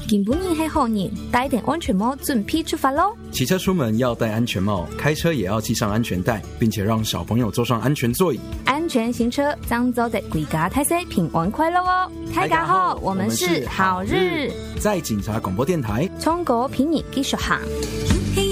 今晡日係好日，戴定安全帽，準備出發咯！ 騎車出門要戴安全帽，開車也要繫上安全帶，並且讓小朋友坐上安全座椅。 安全行車，將走得歸家大細平安快樂哦！大家好，我們是好日， 在警察廣播電台， 從國評議繼續行。